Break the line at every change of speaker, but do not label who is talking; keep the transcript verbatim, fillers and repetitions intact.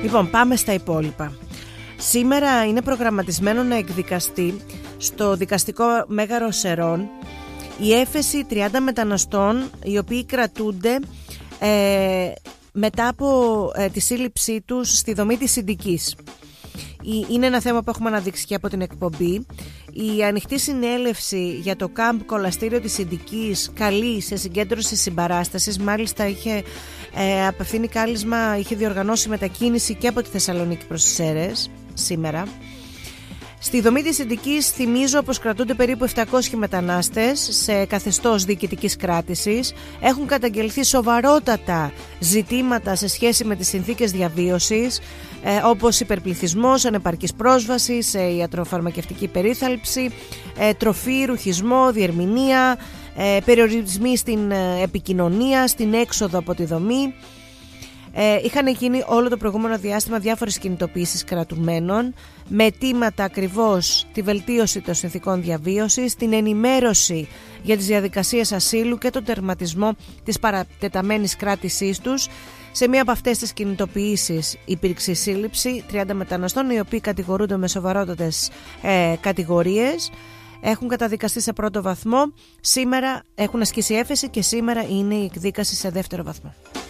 Λοιπόν, πάμε στα υπόλοιπα. Σήμερα είναι προγραμματισμένο να εκδικαστεί στο δικαστικό Μέγαρο Σερών η έφεση τριάντα μεταναστών οι οποίοι κρατούνται ε, μετά από ε, τη σύλληψή τους στη δομή της Συντικής. Είναι ένα θέμα που έχουμε αναδείξει και από την εκπομπή. Η ανοιχτή συνέλευση για το κάμπ κολαστήριο της Συντικής καλεί σε συγκέντρωση συμπαράστασης. Μάλιστα είχε ε, απευθύνει κάλεσμα, είχε διοργανώσει μετακίνηση και από τη Θεσσαλονίκη προς τις Σέρρες σήμερα. Στη δομή της Συντικής θυμίζω πως κρατούνται περίπου επτακόσιοι μετανάστες σε καθεστώς διοικητικής κράτησης. Έχουν καταγγελθεί σοβαρότατα ζητήματα σε σχέση με τις συνθήκες διαβίωσης, ε, όπως υπερπληθυσμός, ανεπαρκής πρόσβαση σε ιατροφαρμακευτική περίθαλψη, ε, τροφή, ρουχισμό, διερμηνία, ε, περιορισμοί στην ε, επικοινωνία, στην έξοδο από τη δομή. Ε, είχαν γίνει όλο το προηγούμενο διάστημα διάφορες κινητοποιήσεις κρατουμένων με αιτήματα ακριβώς τη βελτίωση των συνθηκών διαβίωσης, την ενημέρωση για τις διαδικασίες ασύλου και τον τερματισμό της παρατεταμένης κράτησής τους. Σε μία από αυτές τις κινητοποιήσεις υπήρξε σύλληψη τριάντα μεταναστών οι οποίοι κατηγορούνται με σοβαρότατες ε, κατηγορίες. Έχουν καταδικαστεί σε πρώτο βαθμό, σήμερα έχουν ασκήσει έφεση και σήμερα είναι η εκδίκαση σε δεύτερο βαθμό.